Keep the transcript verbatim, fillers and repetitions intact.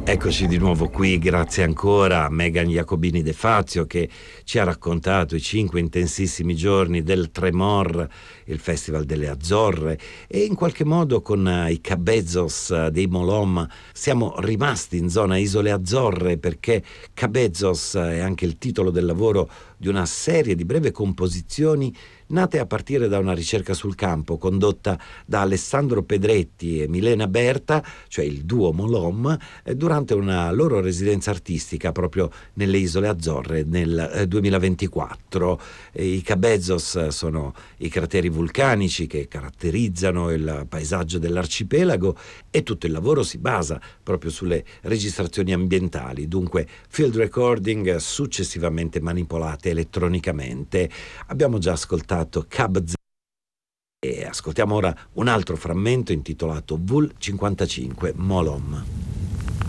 Eccoci di nuovo qui, grazie ancora a Megan Jacobini De Fazio che ci ha raccontato i cinque intensissimi giorni del Tremor, il Festival delle Azzorre, e in qualche modo con i Cabezos dei Molom siamo rimasti in zona Isole Azzorre, perché Cabezos è anche il titolo del lavoro di una serie di breve composizioni nate a partire da una ricerca sul campo condotta da Alessandro Pedretti e Milena Berta, cioè il duo Molom, eh, durante una loro residenza artistica proprio nelle Isole Azzorre nel eh, duemilaventiquattro. E i Cabezos sono i crateri vulcanici che caratterizzano il paesaggio dell'arcipelago, e tutto il lavoro si basa proprio sulle registrazioni ambientali, dunque field recording successivamente manipolate elettronicamente. Abbiamo già ascoltato Cabz e ascoltiamo ora un altro frammento intitolato Vul cinquantacinque Molom.